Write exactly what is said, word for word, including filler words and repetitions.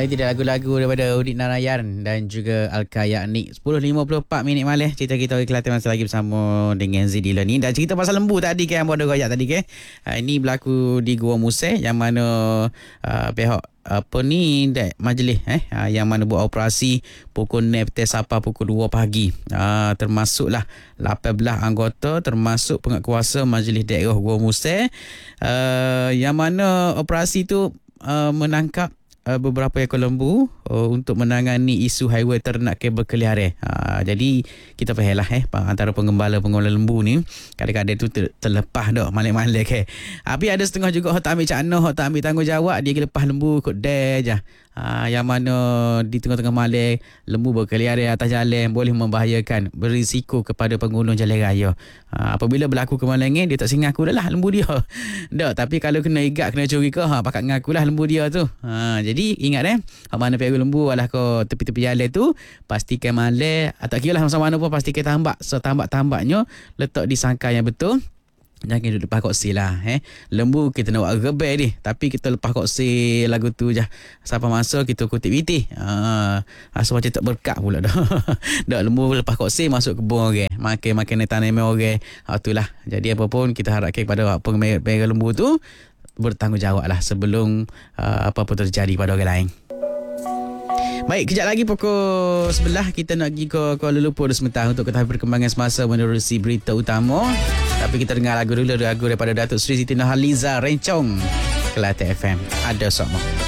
Hari tidak lagu-lagu daripada Udik Narayan dan juga Al-Kaya Nik. sepuluh lima puluh empat minit malam. Cerita kita hari Kelantan masih lagi bersama dengan Z Dylan ni. Dan cerita pasal lembu tadi kan, yang buat royak tadi kan. Uh, ini berlaku di Gua Museh yang mana uh, pihak apa ni dek majlis eh uh, yang mana buat operasi pukul enam petang sampai pukul dua pagi. Uh, termasuklah lapan belas anggota termasuk penguatkuasa Majlis Daerah Gua Museh uh, yang mana operasi tu uh, menangkap Uh, beberapa ekor lembu uh, untuk menangani isu highway ternak kabel keliaran. Uh, jadi kita fahamlah eh antara penggembala-penggembala lembu ni kadang-kadang tu ter- terlepas dah malik-malik ke. Tapi ada setengah juga hok tak ambil cakna, hok tak ambil tanggungjawab, dia lepas lembu ikut dare je. Uh, yang mana di tengah-tengah malam lembu berkeliaran atas jalan boleh membahayakan, berisiko kepada pengguna jalan raya. Uh, apabila berlaku kemalangan dia tak singaku dah lah lembu dia. Dak, tapi kalau kena igat kena curi ke ha pakat ngakulah lembu dia tu. Ha jadi ingat eh, hak mana pergi lembu alah kau tepi-tepi jalan tu, pastikan malam atau kiralah masa mana pun pastikan tambak setambak-tambaknya letak di sangkar yang betul. Jangan duduk lepas koksi lah eh. Lembu kita nak buat rebel ni, tapi kita lepas koksi lagu tu je. Sampai masa kita kutip biti. Ha, asal macam tak berkat pula dah. Dak, lembu lepas koksi masuk kebun orang. Okay. Makan-makan tanaman orang. Ha, itulah. Jadi apa pun kita harapkan kepada penggembala lembu tu bertanggungjawab lah sebelum uh, apa-apa terjadi pada orang lain. Baik, kejap lagi pukul sebelas kita nak pergi ke Kuala Lumpur sebentar untuk ketahui perkembangan semasa menerusi berita utama. Tapi kita dengar lagu dulu, lagu daripada Datuk Sri Siti Nurhaliza, Rencong, Kelantan F M. Ada Sokmo.